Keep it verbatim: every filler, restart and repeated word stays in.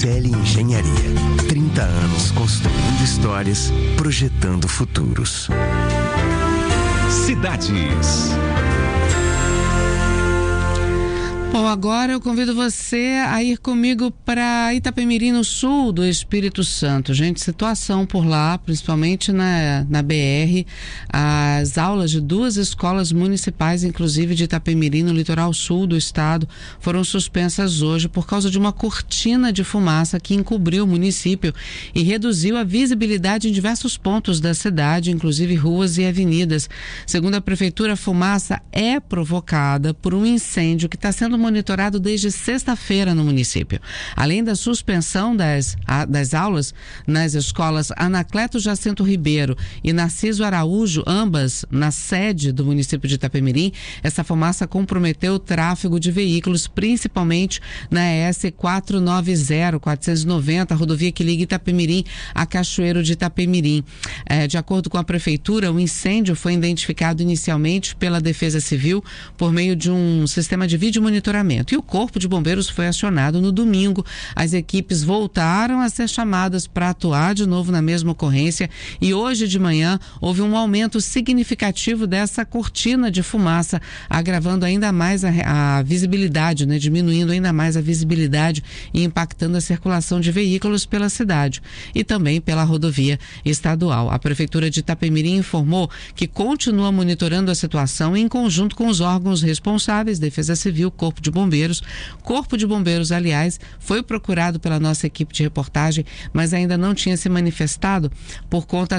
Teleengenharia. trinta anos construindo histórias, projetando futuros. Cidades. Bom, agora eu convido você a ir comigo para Itapemirim, no sul do Espírito Santo. Gente, situação por lá, principalmente na, na B R. As aulas de duas escolas municipais, inclusive de Itapemirim, no litoral sul do estado, foram suspensas hoje por causa de uma cortina de fumaça que encobriu o município e reduziu a visibilidade em diversos pontos da cidade, inclusive ruas e avenidas. Segundo a prefeitura, a fumaça é provocada por um incêndio que está sendo monitorado desde sexta-feira no município. Além da suspensão das, a, das aulas nas escolas Anacleto Jacinto Ribeiro e Narciso Araújo, ambas na sede do município de Itapemirim, essa fumaça comprometeu o tráfego de veículos, principalmente na E S quatrocentos e noventa, quatrocentos e noventa, a rodovia que liga Itapemirim a Cachoeiro de Itapemirim. É, de acordo com a prefeitura, o incêndio foi identificado inicialmente pela Defesa Civil por meio de um sistema de vídeo monitoramento. E o Corpo de Bombeiros foi acionado no domingo. As equipes voltaram a ser chamadas para atuar de novo na mesma ocorrência e hoje de manhã houve um aumento significativo dessa cortina de fumaça, agravando ainda mais a, a visibilidade, né? Diminuindo ainda mais a visibilidade e impactando a circulação de veículos pela cidade e também pela rodovia estadual. A Prefeitura de Itapemirim informou que continua monitorando a situação em conjunto com os órgãos responsáveis, Defesa Civil, Corpo de Bombeiros. Corpo de Bombeiros, aliás, foi procurado pela nossa equipe de reportagem, mas ainda não tinha se manifestado por conta